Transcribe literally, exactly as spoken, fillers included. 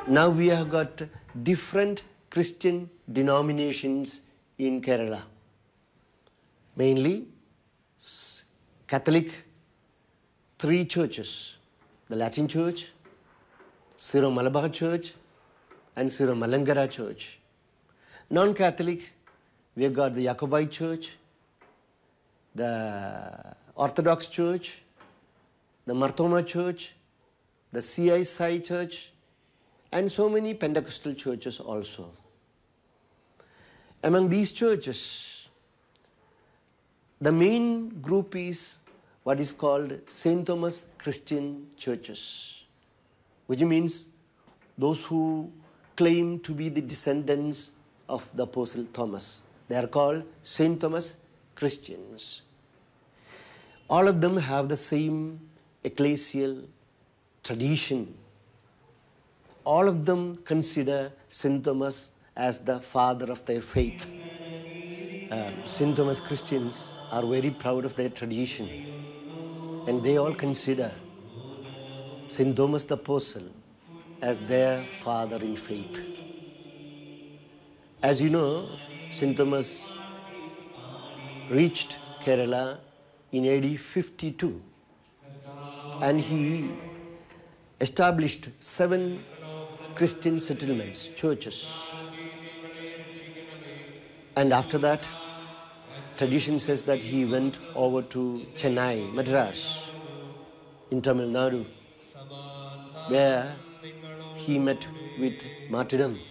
Now we have got different Christian denominations in Kerala. Mainly Catholic, three churches: the Latin Church, Syro-Malabar Church, and Syro-Malankara Church. Non-Catholic, we have got the Jacobite Church, the Orthodox Church, the Marthoma Church, the C I S I Church, and so many Pentecostal churches also. Among these churches, the main group is what is called Saint Thomas Christian churches, which means those who claim to be the descendants of the Apostle Thomas. They are called Saint Thomas Christians. All of them have the same ecclesial tradition. All of them consider Saint Thomas as the father of their faith. Um, Saint Thomas Christians are very proud of their tradition, and they all consider Saint Thomas the Apostle as their father in faith. As you know, Saint Thomas reached Kerala in A D fifty-two, and he established seven Christian settlements, churches. And after that, tradition says that he went over to Chennai, Madras, in Tamil Nadu, where he met with martyrdom.